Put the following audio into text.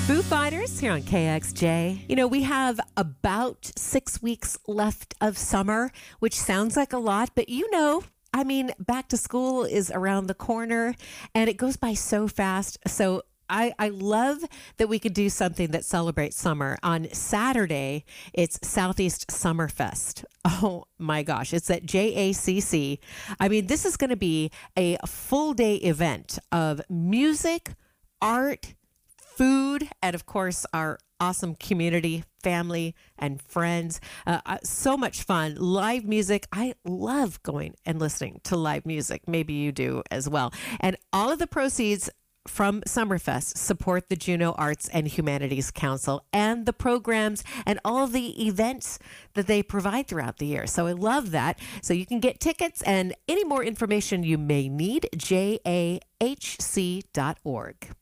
Foo Fighters here on KXJ. You know, we have about 6 weeks left of summer, which sounds like a lot, but back to school is around the corner and it goes by so fast. So I love that we could do something that celebrates summer. On Saturday, it's Southeast Summerfest. Oh my gosh, it's at JACC. This is going to be a full day event of music, art, food, and of course, our awesome community, family, and friends. So much fun. Live music. I love going and listening to live music. Maybe you do as well. And all of the proceeds from Summerfest support the Juneau Arts and Humanities Council and the programs and all of the events that they provide throughout the year. So I love that. So you can get tickets and any more information you may need, jahc.org.